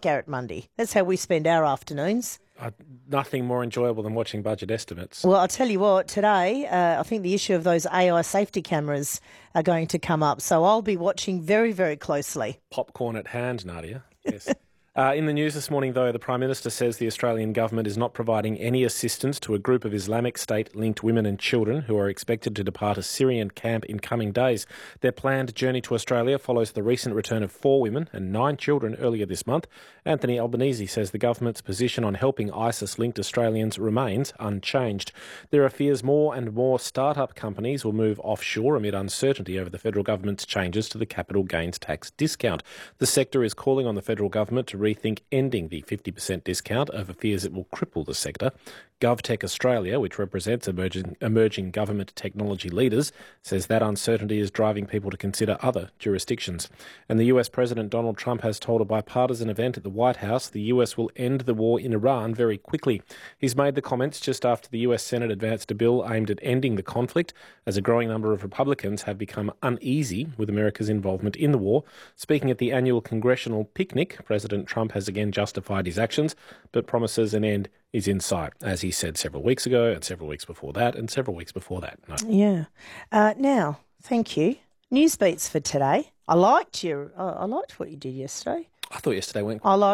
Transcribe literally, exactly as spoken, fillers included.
Garrett Mundy. That's how we spend our afternoons. Uh, nothing more enjoyable than watching budget estimates. Well, I'll tell you what, today uh, I think the issue of those A I safety cameras are going to come up. So I'll be watching very, very closely. Popcorn at hand, Nadia. Yes. Uh, in the news this morning, though, the Prime Minister says the Australian government is not providing any assistance to a group of Islamic State-linked women and children who are expected to depart a Syrian camp in coming days. Their planned journey to Australia follows the recent return of four women and nine children earlier this month. Anthony Albanese says the government's position on helping ISIS-linked Australians remains unchanged. There are fears more and more start-up companies will move offshore amid uncertainty over the federal government's changes to the capital gains tax discount. The sector is calling on the federal government to rethink ending the fifty percent discount over fears it will cripple the sector. GovTech Australia, which represents emerging, emerging government technology leaders, says that uncertainty is driving people to consider other jurisdictions. And the U S President Donald Trump has told a bipartisan event at the White House the U S will end the war in Iran very quickly. He's made the comments just after the U S Senate advanced a bill aimed at ending the conflict, as a growing number of Republicans have become uneasy with America's involvement in the war. Speaking at the annual congressional picnic, President Trump has again justified his actions, but promises an end is in sight, as he said several weeks ago and several weeks before that and several weeks before that. No. Yeah. Uh, now, thank you. News beats for today. I liked your. Uh, I liked what you did yesterday. I thought yesterday went I liked